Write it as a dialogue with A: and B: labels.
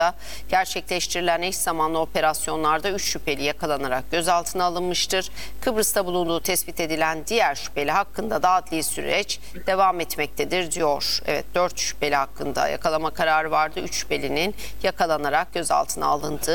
A: gerçekleştirilen eş zamanlı operasyonlarda 3 şüpheli yakalanarak gözaltına alınmıştır. Kıbrıs'ta bulunduğu tespit edilen diğer şüpheli hakkında da adli süreç devam etmektedir diyor. Evet, 4 şüpheli hakkında yakalama kararı vardı. 3 şüphelinin yakalanarak gözaltına alındığı